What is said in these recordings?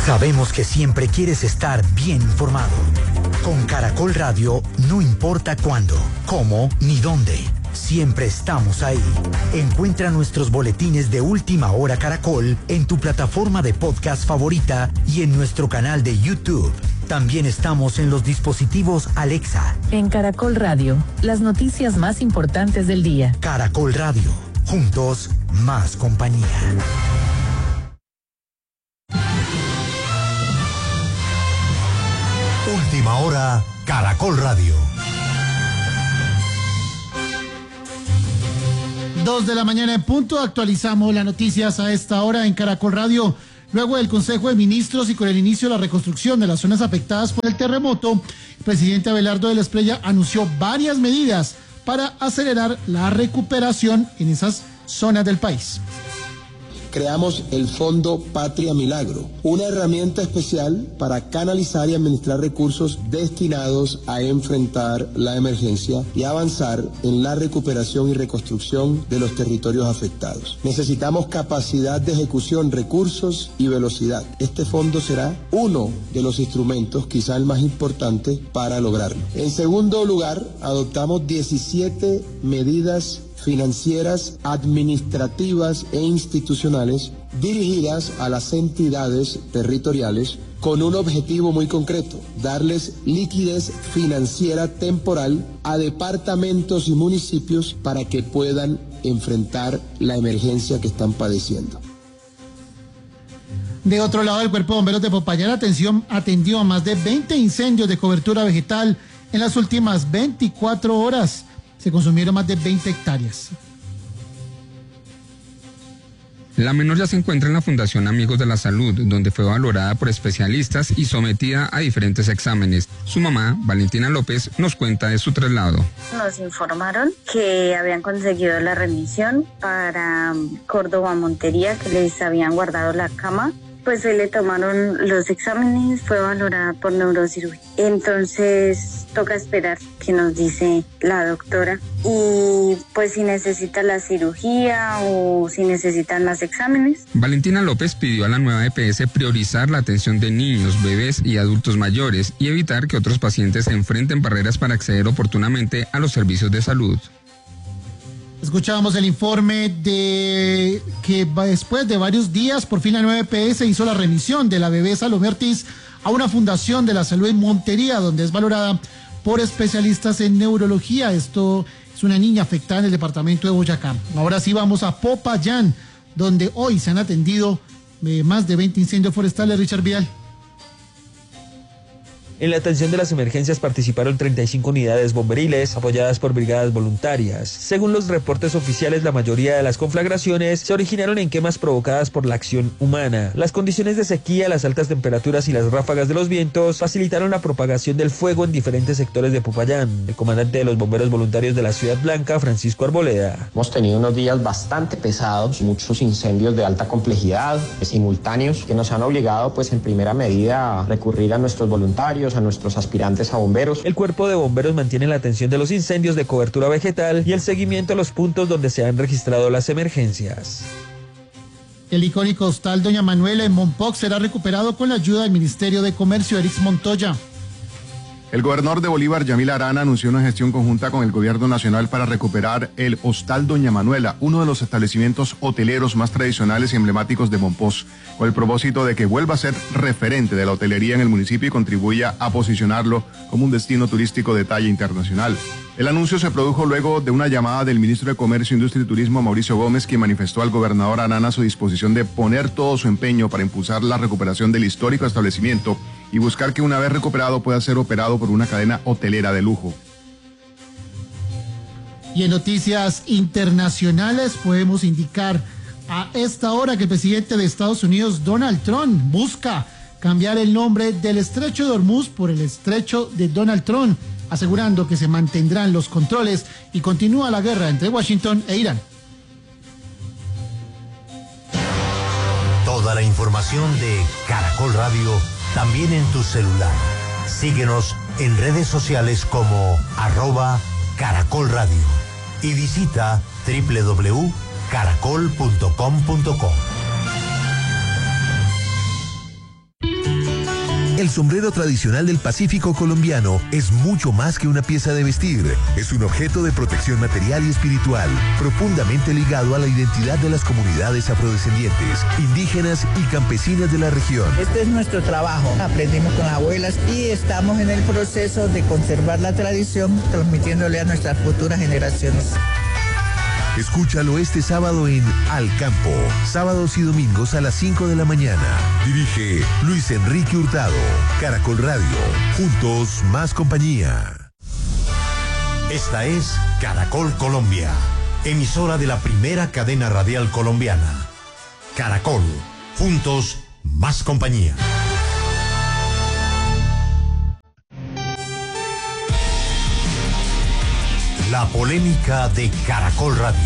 Sabemos que siempre quieres estar bien informado. Con Caracol Radio, no importa cuándo, cómo ni dónde. Siempre estamos ahí. Encuentra nuestros boletines de Última Hora Caracol en tu plataforma de podcast favorita y en nuestro canal de YouTube. También estamos en los dispositivos Alexa. En Caracol Radio, las noticias más importantes del día. Caracol Radio, juntos, más compañía. Última Hora, Caracol Radio. 2 de la mañana en punto, actualizamos las noticias a esta hora en Caracol Radio. Luego del Consejo de Ministros y con el inicio de la reconstrucción de las zonas afectadas por el terremoto, el presidente Abelardo de la Espriella anunció varias medidas para acelerar la recuperación en esas zonas del país. Creamos el Fondo Patria Milagro, una herramienta especial para canalizar y administrar recursos destinados a enfrentar la emergencia y avanzar en la recuperación y reconstrucción de los territorios afectados. Necesitamos capacidad de ejecución, recursos y velocidad. Este fondo será uno de los instrumentos, quizá el más importante, para lograrlo. En segundo lugar, adoptamos 17 medidas financieras, administrativas e institucionales dirigidas a las entidades territoriales con un objetivo muy concreto: darles liquidez financiera temporal a departamentos y municipios para que puedan enfrentar la emergencia que están padeciendo. De otro lado, el Cuerpo de Bomberos de Popayán atendió a más de 20 incendios de cobertura vegetal en las últimas 24 horas. Se consumieron más de 20 hectáreas. La menor ya se encuentra en la Fundación Amigos de la Salud, donde fue valorada por especialistas y sometida a diferentes exámenes. Su mamá, Valentina López, nos cuenta de su traslado. Nos informaron que habían conseguido la remisión para Córdoba Montería, que les habían guardado la cama. Pues se le tomaron los exámenes, fue valorada por neurocirugía. Entonces toca esperar qué nos dice la doctora y pues si necesita la cirugía o si necesitan más exámenes. Valentina López pidió a la nueva EPS priorizar la atención de niños, bebés y adultos mayores y evitar que otros pacientes enfrenten barreras para acceder oportunamente a los servicios de salud. Escuchábamos el informe de que después de varios días, por fin la nueva EPS hizo la remisión de la bebé Salomé Ortiz a una fundación de la salud en Montería, donde es valorada por especialistas en neurología. Esto es una niña afectada en el departamento de Boyacá. Ahora sí vamos a Popayán, donde hoy se han atendido más de 20 incendios forestales. Richard Vidal. En la atención de las emergencias participaron 35 unidades bomberiles apoyadas por brigadas voluntarias. Según los reportes oficiales, la mayoría de las conflagraciones se originaron en quemas provocadas por la acción humana. Las condiciones de sequía, las altas temperaturas y las ráfagas de los vientos facilitaron la propagación del fuego en diferentes sectores de Popayán. El comandante de los bomberos voluntarios de la Ciudad Blanca, Francisco Arboleda. Hemos tenido unos días bastante pesados, muchos incendios de alta complejidad, simultáneos, que nos han obligado pues en primera medida a recurrir a nuestros voluntarios, a nuestros aspirantes a bomberos. El cuerpo de bomberos mantiene la atención de los incendios de cobertura vegetal y el seguimiento a los puntos donde se han registrado las emergencias. El icónico hostal Doña Manuela en Mompoc será recuperado con la ayuda del Ministerio de Comercio, Erix Montoya. El gobernador de Bolívar, Yamil Arana, anunció una gestión conjunta con el gobierno nacional para recuperar el Hostal Doña Manuela, uno de los establecimientos hoteleros más tradicionales y emblemáticos de Mompox, con el propósito de que vuelva a ser referente de la hotelería en el municipio y contribuya a posicionarlo como un destino turístico de talla internacional. El anuncio se produjo luego de una llamada del ministro de Comercio, Industria y Turismo, Mauricio Gómez, quien manifestó al gobernador Arana su disposición de poner todo su empeño para impulsar la recuperación del histórico establecimiento y buscar que una vez recuperado pueda ser operado por una cadena hotelera de lujo. Y en noticias internacionales podemos indicar a esta hora que el presidente de Estados Unidos, Donald Trump, busca cambiar el nombre del Estrecho de Hormuz por el Estrecho de Donald Trump, asegurando que se mantendrán los controles y continúa la guerra entre Washington e Irán. Toda la información de Caracol Radio también en tu celular. Síguenos en redes sociales como @Caracol Radio y visita www.caracol.com.co. El sombrero tradicional del Pacífico colombiano es mucho más que una pieza de vestir. Es un objeto de protección material y espiritual, profundamente ligado a la identidad de las comunidades afrodescendientes, indígenas y campesinas de la región. Este es nuestro trabajo. Aprendimos con las abuelas y estamos en el proceso de conservar la tradición, transmitiéndole a nuestras futuras generaciones. Escúchalo este sábado en Al Campo, sábados y domingos a las 5 de la mañana. Dirige Luis Enrique Hurtado. Caracol Radio, juntos más compañía. Esta es Caracol Colombia, emisora de la primera cadena radial colombiana. Caracol, juntos más compañía. La polémica de Caracol Radio.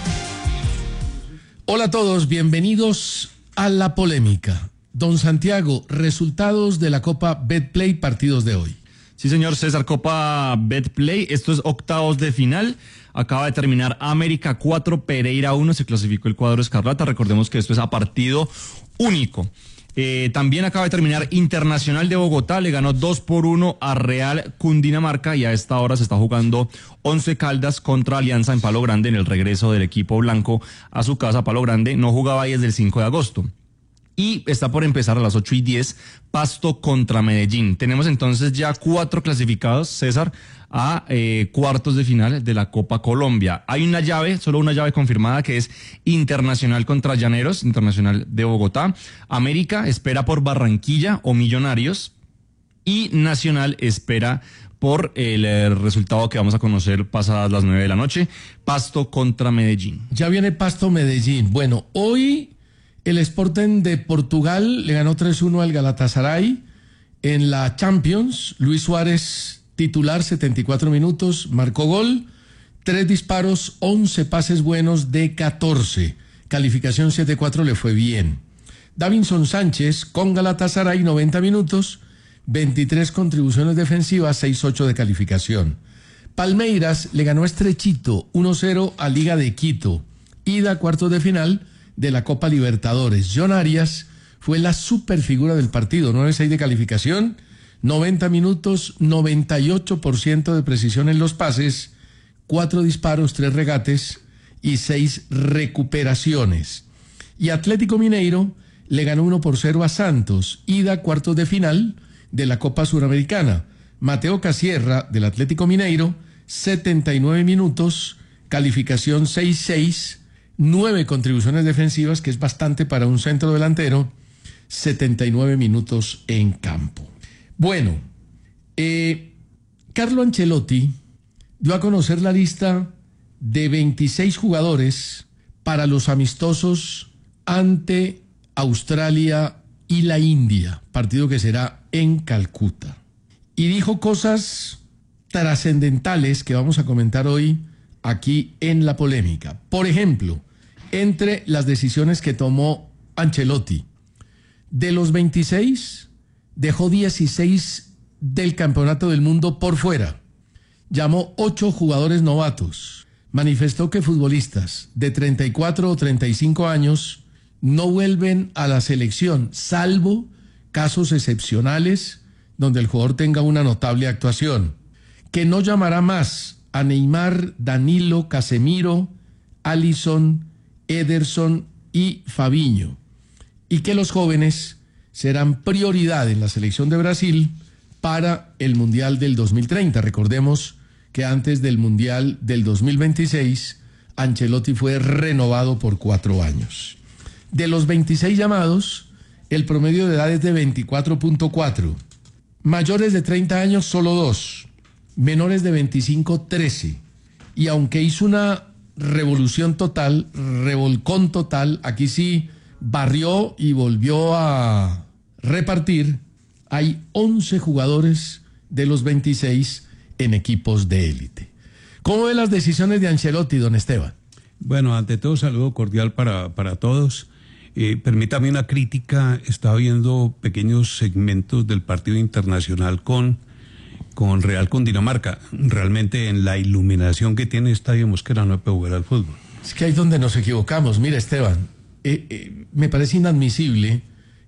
Hola a todos, bienvenidos a La Polémica. Don Santiago, resultados de la Copa Betplay, partidos de hoy. Sí, señor César, Copa Betplay, esto es octavos de final. Acaba de terminar América 4, Pereira 1, se clasificó el cuadro escarlata. Recordemos que esto es a partido único. También acaba de terminar Internacional de Bogotá, le ganó 2-1 a Real Cundinamarca y a esta hora se está jugando Once Caldas contra Alianza en Palo Grande en el regreso del equipo blanco a su casa. Palo Grande no jugaba ahí desde el 5 de agosto. Y está por empezar a las 8:10, Pasto contra Medellín. Tenemos entonces ya 4 clasificados, César, a cuartos de final de la Copa Colombia. Hay una llave, solo una llave confirmada, que es Internacional contra Llaneros, Internacional de Bogotá. América espera por Barranquilla o Millonarios. Y Nacional espera por el resultado que vamos a conocer pasadas las 9 de la noche, Pasto contra Medellín. Ya viene Pasto-Medellín. Bueno, hoy el Sporting de Portugal le ganó 3-1 al Galatasaray en la Champions. Luis Suárez, titular, 74 minutos, marcó gol, 3 disparos, 11 pases buenos de 14. Calificación 7-4, le fue bien. Davinson Sánchez con Galatasaray, 90 minutos, 23 contribuciones defensivas, 6-8 de calificación. Palmeiras le ganó estrechito, 1-0 a Liga de Quito. Ida cuartos de final de la Copa Libertadores. John Arias fue la superfigura del partido, 9-6 de calificación, 90 minutos, 98% de precisión en los pases, 4 disparos, 3 regates y 6 recuperaciones. Y Atlético Mineiro le ganó 1-0 a Santos, ida cuartos de final de la Copa Suramericana. Mateo Casierra del Atlético Mineiro, 79 minutos, calificación 6-6, 9 contribuciones defensivas, que es bastante para un centro delantero, 79 minutos en campo. Bueno, Carlo Ancelotti dio a conocer la lista de 26 jugadores para los amistosos ante Australia y la India, partido que será en Calcuta. Y dijo cosas trascendentales que vamos a comentar hoy aquí en La Polémica. Por ejemplo, entre las decisiones que tomó Ancelotti, de los 26, dejó 16 del Campeonato del Mundo por fuera. Llamó 8 jugadores novatos. Manifestó que futbolistas de 34 o 35 años no vuelven a la selección, salvo casos excepcionales donde el jugador tenga una notable actuación. Que no llamará más a Neymar, Danilo, Casemiro, Alisson, Ederson y Fabinho, y que los jóvenes serán prioridad en la selección de Brasil para el Mundial del 2030. Recordemos que antes del Mundial del 2026, Ancelotti fue renovado por 4 años. De los 26 llamados, el promedio de edad es de 24.4. Mayores de 30 años, solo 2. Menores de 25, 13. Y aunque hizo una revolución total, revolcón total, aquí sí barrió y volvió a repartir, hay 11 jugadores de los 26 en equipos de élite. ¿Cómo ve las decisiones de Ancelotti, don Esteban? Bueno, ante todo, saludo cordial para todos. Permítame una crítica. Estaba viendo pequeños segmentos del partido internacional con Real Cundinamarca. Realmente en la iluminación que tiene Estadio Mosquera no puede jugar al fútbol. Es que ahí es donde nos equivocamos. Mira, Esteban, me parece inadmisible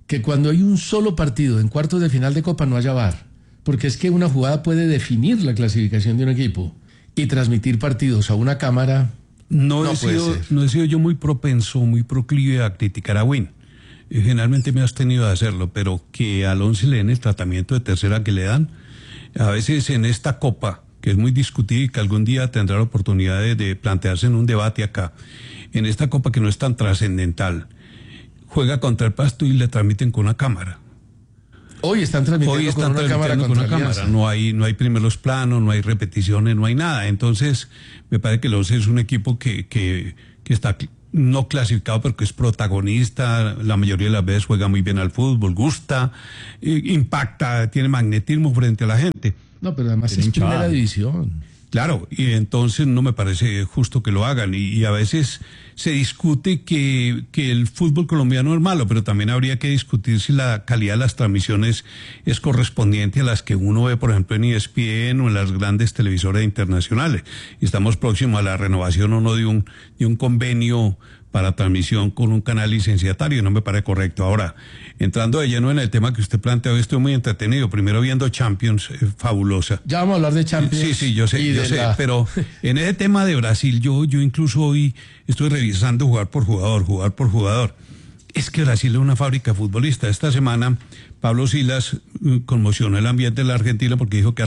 que cuando hay un solo partido en cuartos de final de Copa no haya VAR, porque es que una jugada puede definir la clasificación de un equipo y transmitir partidos a una cámara. No he sido yo muy propenso, muy proclive a criticar a Win. Generalmente me has tenido de hacerlo, pero que al 11 le den el tratamiento de tercera que le dan, a veces en esta Copa, que es muy discutida y que algún día tendrá la oportunidad de plantearse en un debate acá, en esta Copa que no es tan trascendental, juega contra el Pasto y le transmiten con una cámara. Hoy están transmitiendo con una cámara. No hay primeros planos, no hay repeticiones, no hay nada. Entonces, me parece que el 11 es un equipo que está no clasificado, pero que es protagonista. La mayoría de las veces juega muy bien al fútbol, gusta, impacta, tiene magnetismo frente a la gente. No, pero además es primera división. Claro, y entonces no me parece justo que lo hagan. Y a veces se discute que el fútbol colombiano es malo, pero también habría que discutir si la calidad de las transmisiones es correspondiente a las que uno ve, por ejemplo, en ESPN o en las grandes televisoras internacionales. Y estamos próximos a la renovación o no de un convenio para transmisión con un canal licenciatario, no me parece correcto. Ahora, entrando de lleno en el tema que usted planteó, estoy muy entretenido. Primero viendo Champions, fabulosa. Ya vamos a hablar de Champions. Sí, yo sé, pero en ese tema de Brasil, yo incluso hoy estoy revisando jugar por jugador. Es que Brasil es una fábrica futbolista. Esta semana Pablo Silas conmocionó el ambiente de la Argentina porque dijo que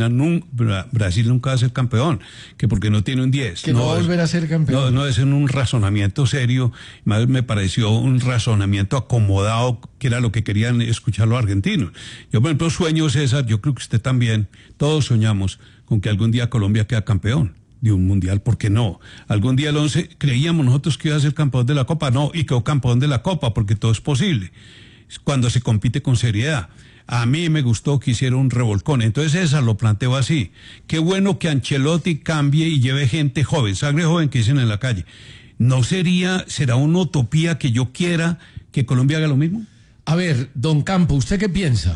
Brasil nunca va a ser campeón, que porque no tiene un 10. Que no va a volver a ser campeón. No, es en un razonamiento serio. Más me pareció un razonamiento acomodado, que era lo que querían escuchar los argentinos. Yo, por ejemplo, sueño, César, yo creo que usted también, todos soñamos con que algún día Colombia quede campeón de un mundial, ¿por qué no? Algún día el 11 creíamos nosotros que iba a ser campeón de la Copa, no, y quedó campeón de la Copa, porque todo es posible, cuando se compite con seriedad. A mí me gustó que hiciera un revolcón, entonces esa lo planteo así. Qué bueno que Ancelotti cambie y lleve gente joven, sangre joven que dicen en la calle. ¿No será una utopía que yo quiera que Colombia haga lo mismo? A ver, don Campo, ¿usted qué piensa?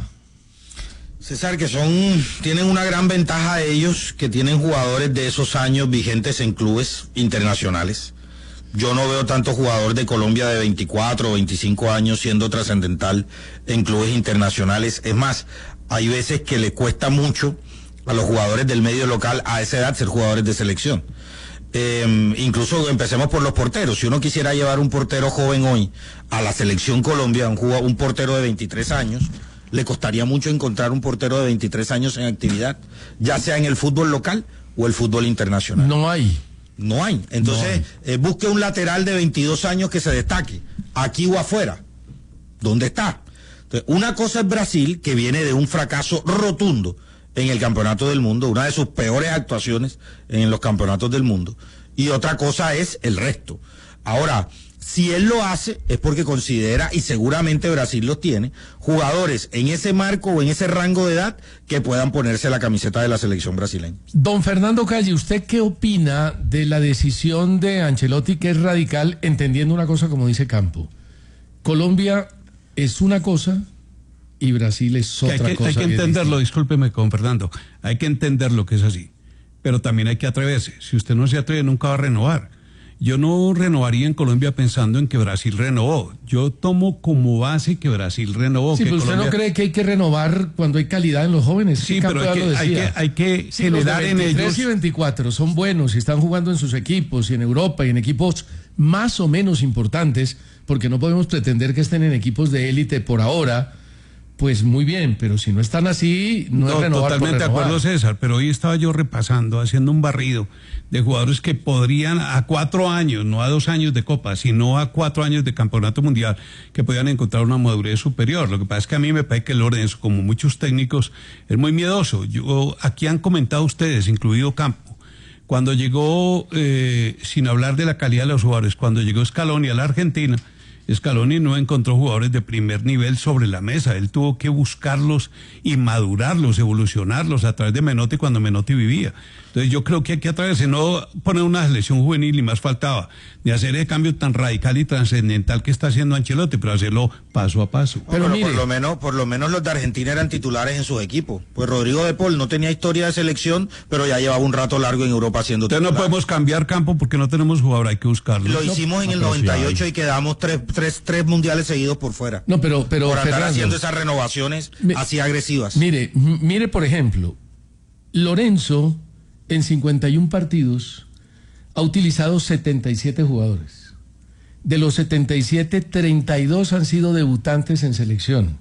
César, que tienen una gran ventaja ellos, que tienen jugadores de esos años vigentes en clubes internacionales. Yo no veo tanto jugador de Colombia de 24 o 25 años siendo trascendental en clubes internacionales. Es más, hay veces que le cuesta mucho a los jugadores del medio local a esa edad ser jugadores de selección. Incluso empecemos por los porteros. Si uno quisiera llevar un portero joven hoy a la selección Colombia, un portero de 23 años, le costaría mucho encontrar un portero de 23 años en actividad, ya sea en el fútbol local o el fútbol internacional. No hay. Entonces, busque un lateral de 22 años que se destaque, aquí o afuera. ¿Dónde está? Entonces, una cosa es Brasil, que viene de un fracaso rotundo en el Campeonato del Mundo, una de sus peores actuaciones en los campeonatos del mundo, y otra cosa es el resto. Ahora, si él lo hace es porque considera, y seguramente Brasil los tiene, jugadores en ese marco o en ese rango de edad que puedan ponerse la camiseta de la selección brasileña. Don Fernando Calle, ¿usted qué opina de la decisión de Ancelotti, que es radical, entendiendo una cosa como dice Campo? Colombia es una cosa y Brasil es otra cosa. Hay que entenderlo, discúlpeme con Fernando, hay que entender lo que es así, pero también hay que atreverse. Si usted no se atreve, nunca va a renovar. Yo no renovaría en Colombia pensando en que Brasil renovó. Yo tomo como base que Brasil renovó. Sí, que pero Colombia... ¿usted no cree que hay que renovar cuando hay calidad en los jóvenes? Sí, pero hay que generar en ellos... 23 y 24 son buenos y están jugando en sus equipos y en Europa y en equipos más o menos importantes, porque no podemos pretender que estén en equipos de élite por ahora. Pues muy bien, pero si no están así, no es renovar. Totalmente de acuerdo, César, pero hoy estaba yo repasando, haciendo un barrido de jugadores que podrían a 4 años, no a 2 años de Copa, sino a 4 años de Campeonato Mundial, que podían encontrar una madurez superior. Lo que pasa es que a mí me parece que Lorenzo, como muchos técnicos, es muy miedoso. Aquí han comentado ustedes, incluido Campo, cuando llegó, sin hablar de la calidad de los jugadores, cuando llegó Scaloni a la Argentina, Scaloni no encontró jugadores de primer nivel sobre la mesa. Él tuvo que buscarlos y madurarlos, evolucionarlos a través de Menotti cuando Menotti vivía. Entonces yo creo que hay que atreverse, no poner una selección juvenil y más faltaba, de hacer el cambio tan radical y trascendental que está haciendo Ancelotti, pero hacerlo paso a paso. Pero mire, por lo menos los de Argentina eran titulares en sus equipos. Pues Rodrigo de Paul no tenía historia de selección, pero ya llevaba un rato largo en Europa siendo titular. Entonces no podemos cambiar campo porque no tenemos jugador, hay que buscarlo. Lo hicimos en el 98 y quedamos tres mundiales seguidos por fuera. No, pero por andar Fernando, haciendo esas renovaciones así agresivas. Mire, por ejemplo, Lorenzo en 51 partidos ha utilizado 77 jugadores. De los 77, 32 han sido debutantes en selección.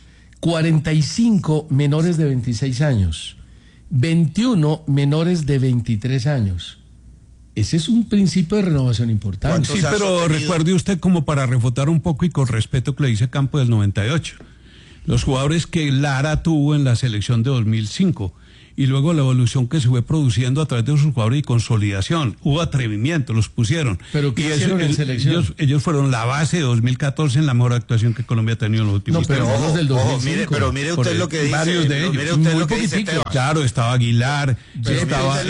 45 menores de 26 años. 21 menores de 23 años. Ese es un principio de renovación importante. Sí, pero recuerde usted, como para refutar un poco y con respeto que le dice Campo del 98, los jugadores que Lara tuvo en la selección de 2005 y luego la evolución que se fue produciendo a través de sus jugadores y consolidación. Hubo atrevimiento, los pusieron. ¿Pero qué hicieron en selección? Ellos fueron la base de 2014 en la mejor actuación que Colombia ha tenido en los últimos años. No, pero del 2005. Pero mire usted lo que dice. Varios de ellos. Mire usted lo que dice Esteban. Claro, estaba Aguilar, estaba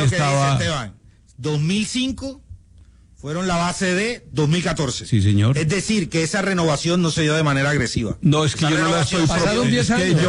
2005 fueron la base de 2014. Sí, señor. Es decir, que esa renovación no se dio de manera agresiva. No, es que yo no la estoy... Pasaron 10 años.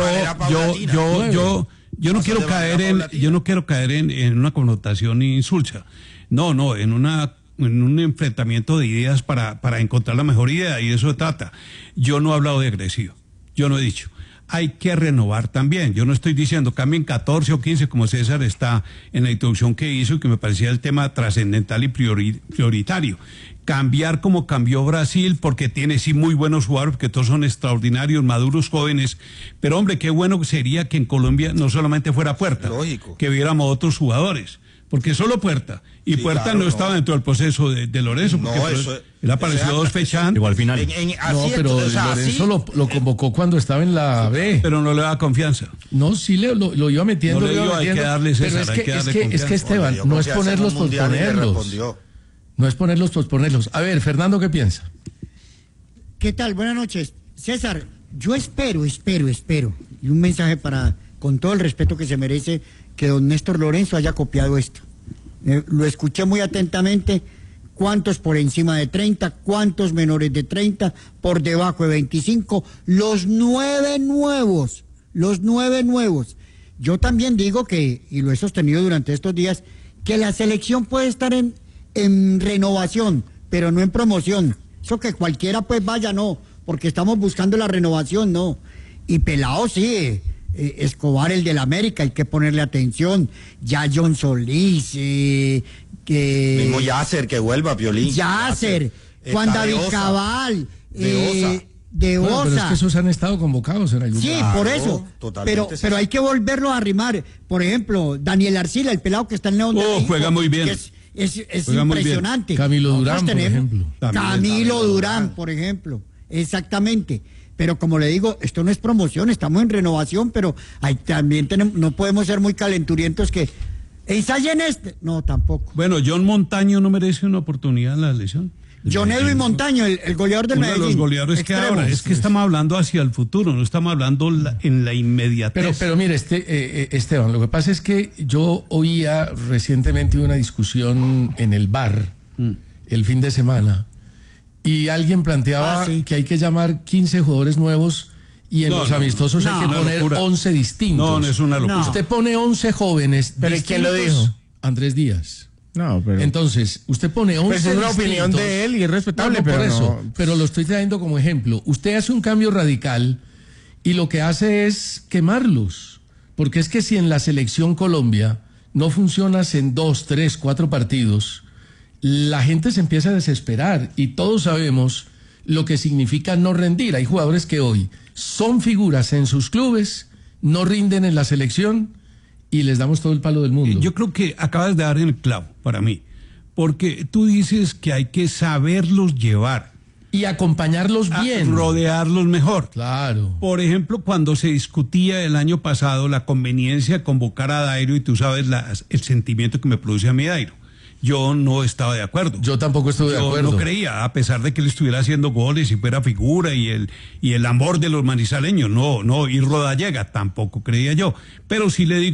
Yo no quiero caer en una connotación insulsa. No, en un enfrentamiento de ideas para encontrar la mejor idea, y eso se trata. Yo no he hablado de agresivo. Yo no he dicho. Hay que renovar también. Yo no estoy diciendo cambien 14 o 15 como César está en la introducción que hizo y que me parecía el tema trascendental y prioritario. Cambiar como cambió Brasil, porque tiene sí muy buenos jugadores, porque todos son extraordinarios, maduros, jóvenes. Pero hombre, qué bueno sería que en Colombia no solamente fuera Puerta, que viéramos otros jugadores. Porque solo Puerta. Y sí, Puerta no estaba dentro del proceso de Lorenzo, porque él apareció 2 fechas antes. Llegó al final. Pero Lorenzo lo convocó cuando estaba en la B. Pero no le da confianza. No, sí lo iba metiendo. Hay que darle César, pero es que Esteban, no es ponerlos por ponerlos. No es ponerlos por ponerlos. A ver, Fernando, ¿qué piensa? ¿Qué tal? Buenas noches. César, yo espero, y un mensaje con todo el respeto que se merece, que don Néstor Lorenzo haya copiado esto. Lo escuché muy atentamente. ¿Cuántos por encima de 30? ¿Cuántos menores de 30? ¿Por debajo de 25? Los 9 nuevos. Yo también digo que, y lo he sostenido durante estos días, que la selección puede estar en renovación, pero no en promoción. Eso que cualquiera pues vaya, no, porque estamos buscando la renovación, no. Y Pelao sí, Escobar, el del América, hay que ponerle atención. Ya John Solís, mismo Yasser, que vuelva, Piolín. Yasser, Juan David Cabal, de Osa. Pero es que esos han estado convocados en algún momento. Sí, por eso. Pero hay que volverlo a arrimar. Por ejemplo, Daniel Arcila, el pelado que está en León de México, juega muy bien. Es impresionante. Camilo Durán, por ejemplo. Camilo Durán, por ejemplo. Exactamente. Pero como le digo, esto no es promoción, estamos en renovación, pero también no podemos ser muy calenturientos que ensayen este. No, tampoco. Bueno, John Montaño no merece una oportunidad en la elección. John Edwin Montaño, el goleador del Medellín. Uno de los goleadores extremo. Que ahora, es que estamos hablando hacia el futuro, no estamos hablando en la inmediatez. Pero mire, Esteban, lo que pasa es que yo oía recientemente una discusión en el bar, el fin de semana, y alguien planteaba que hay que llamar 15 jugadores nuevos y en los amistosos hay que poner 11 distintos. No, es una locura. Usted pone 11 jóvenes ¿Pero distintos. quién lo dijo? Andrés Díaz. No, pero... Entonces, usted pone 11 pues es una opinión de él y es respetable, pero por eso, no... pero lo estoy trayendo como ejemplo. Usted hace un cambio radical y lo que hace es quemarlos. Porque es que si en la selección Colombia no funcionas en 2, 3, 4 partidos, la gente se empieza a desesperar y todos sabemos lo que significa no rendir. Hay jugadores que hoy son figuras en sus clubes, no rinden en la selección y les damos todo el palo del mundo. Yo creo que acabas de dar en el clavo para mí, porque tú dices que hay que saberlos llevar. Y acompañarlos bien. Rodearlos mejor. Claro. Por ejemplo, cuando se discutía el año pasado la conveniencia de convocar a Dairo, y tú sabes el sentimiento que me produce a mí Dairo. Yo no estaba de acuerdo. Yo tampoco estuve de acuerdo. Yo no creía, a pesar de que él estuviera haciendo goles y fuera figura y el amor de los manizaleños. No, y Rodallega tampoco creía yo. Pero sí le digo,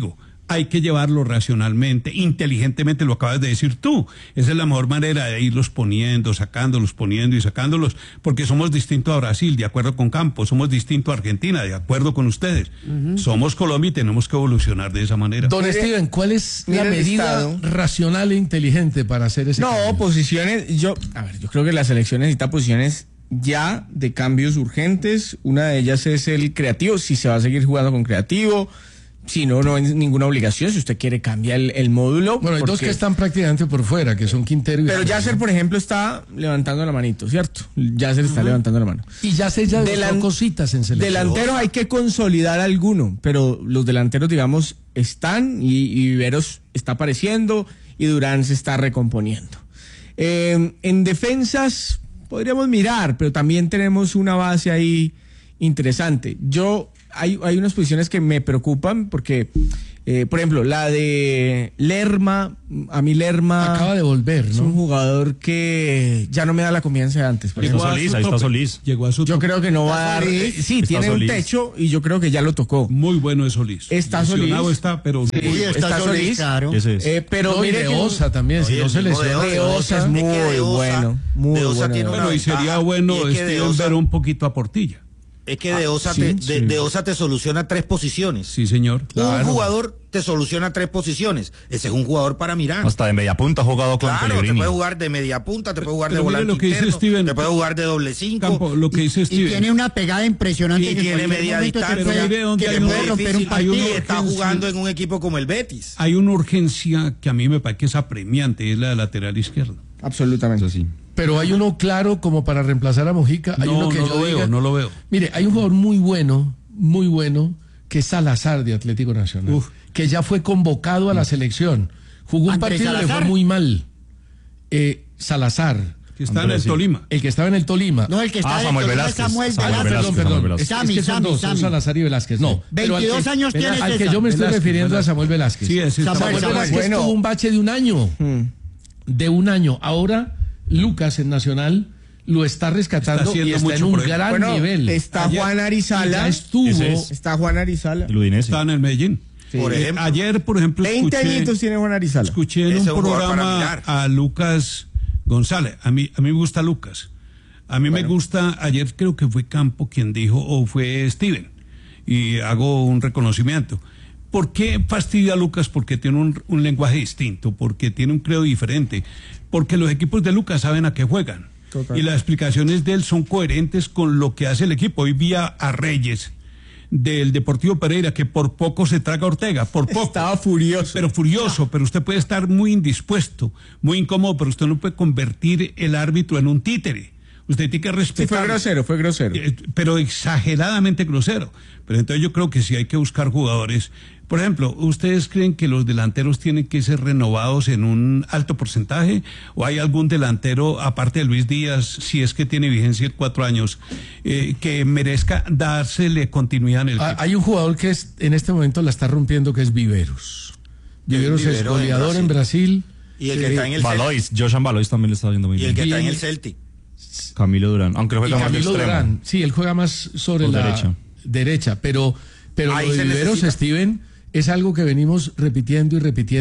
hay que llevarlo racionalmente, inteligentemente, lo acabas de decir tú. Esa es la mejor manera de irlos poniendo, sacándolos, poniendo y sacándolos, porque somos distintos a Brasil, de acuerdo con Campos, somos distintos a Argentina, de acuerdo con ustedes. Somos Colombia y tenemos que evolucionar de esa manera. Don Steven, ¿cuál es la medida racional e inteligente para hacer ese cambio? Posiciones, yo creo que la selección necesita posiciones ya de cambios urgentes. Una de ellas es el creativo, si se va a seguir jugando con creativo. Si no hay ninguna obligación, si usted quiere cambiar el módulo. Bueno, hay dos que están prácticamente por fuera, que son Quintero y... Pero Yasser, por ejemplo, está levantando la manito, ¿cierto? Yasser está levantando la mano. Y Yasser ya dejó cositas en selección. Delanteros hay que consolidar alguno, pero los delanteros, digamos, están y Viveros está apareciendo y Durán se está recomponiendo. En defensas podríamos mirar, pero también tenemos una base ahí interesante. Hay unas posiciones que me preocupan porque, por ejemplo, la de Lerma, a mí Lerma... Acaba de volver, ¿no? Es un jugador que ya no me da la confianza de antes. Ahí está Solís. Llegó a su Yo creo que no va a dar... Sí, tiene un techo y yo creo que ya lo tocó. Muy bueno es Solís. Está Solís. Está, pero... Sí, está Solís, claro. Pero mire de Osa también, si no se lesiona. De Osa es muy bueno. Muy bueno. Bueno, y sería bueno Steven ver un poquito a Portilla. Es que de Osa te soluciona 3 posiciones. Sí, señor. Un jugador te soluciona 3 posiciones. Ese es un jugador para mirar. Hasta de media punta ha jugado con Pellegrini. Te puede jugar de media punta, te puede jugar de volante lo que dice interno, Steven, te puede jugar de doble 5. Campo, lo que dice Steven. Y tiene una pegada impresionante. Y tiene media distancia. Que puede romper un partido. Y está jugando en un equipo como el Betis. Hay una urgencia que a mí me parece que es apremiante, es la de lateral izquierdo. Absolutamente. Eso sí. Pero hay uno claro como para reemplazar a Mojica. Hay uno que no lo veo. Mire, hay un jugador muy bueno, que es Salazar de Atlético Nacional, que ya fue convocado a la selección. Jugó un partido y le fue muy mal. Salazar. Que está en el Tolima. El que estaba en el Tolima. No, el que está en el Samuel Tolima Velázquez. es Samuel Perdón. Sammy, es que son dos, son Salazar y Velázquez. No. 22 años tiene al que yo me estoy refiriendo a Samuel Velázquez. Sí, Samuel Velázquez tuvo un bache de un año. De un año. Ahora Lucas en Nacional lo está rescatando y está en un gran nivel. Está Juan Arizala. Está Juan Arizala. Está en el Medellín. Sí. Por ejemplo, ayer, por ejemplo, 20 añitos tiene Juan Arizala. Escuché en un programa a Lucas González. A mí me gusta Lucas. A mí me gusta, ayer creo que fue Campo quien dijo, o fue Steven, y hago un reconocimiento. ¿Por qué fastidia a Lucas? Porque tiene un lenguaje distinto, porque tiene un credo diferente, porque los equipos de Lucas saben a qué juegan. Total. Y las explicaciones de él son coherentes con lo que hace el equipo. Hoy vi a Reyes del Deportivo Pereira, que por poco se traga a Ortega, por poco. Estaba furioso. Pero furioso, pero usted puede estar muy indispuesto, muy incómodo, pero usted no puede convertir el árbitro en un títere. Usted tiene que respetar. Sí, fue grosero. Pero exageradamente grosero. Pero entonces yo creo que sí hay que buscar jugadores. Por ejemplo, ¿ustedes creen que los delanteros tienen que ser renovados en un alto porcentaje? ¿O hay algún delantero, aparte de Luis Díaz, si es que tiene vigencia de 4 años, que merezca dársele continuidad en el equipo? Hay un jugador que en este momento la está rompiendo, que es Viveros. Viveros es goleador en Brasil. Y el que está en el Valois, Joshan Valois también le está viendo muy bien. Y el que está en el Celtic. Camilo Durán, aunque juega más de extremo. Durán, sí, él juega más sobre la derecha, pero lo de Viveros, Steven, es algo que venimos repitiendo.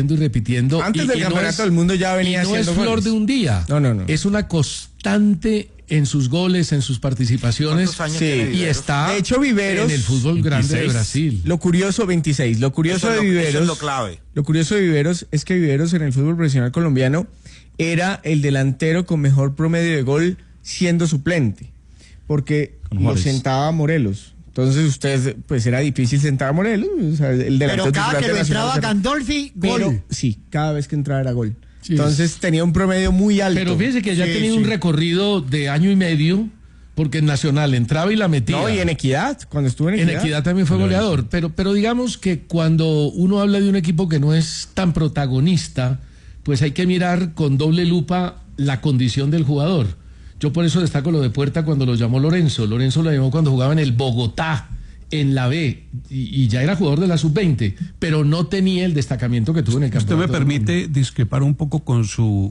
Antes del campeonato del mundo ya venía haciendo goles. No es flor de un día. No. Es una constante en sus goles, en sus participaciones. Y está, de hecho, Viveros en el fútbol 26. Grande de Brasil. Lo curioso, 26. Lo curioso de Viveros. Eso es lo clave. Lo curioso de Viveros es que Viveros en el fútbol profesional colombiano era el delantero con mejor promedio de gol siendo suplente, porque lo sentaba a Morelos. Entonces usted, pues era difícil sentar a Morelos. O sea, pero cada que lo entraba Gandolfi, gol. Sí, cada vez que entraba era gol. Sí, entonces tenía un promedio muy alto. Pero fíjese que ya ha tenido un recorrido de año y medio, porque en Nacional entraba y la metía. No, y en Equidad, cuando estuvo en Equidad. En Equidad también fue goleador. Pero digamos que cuando uno habla de un equipo que no es tan protagonista, pues hay que mirar con doble lupa la condición del jugador. Yo por eso destaco lo de Puerta cuando lo llamó Lorenzo. Lorenzo lo llamó cuando jugaba en el Bogotá, en la B, y ya era jugador de la sub-20, pero no tenía el destacamiento que tuvo en el campeonato. Usted me permite discrepar un poco con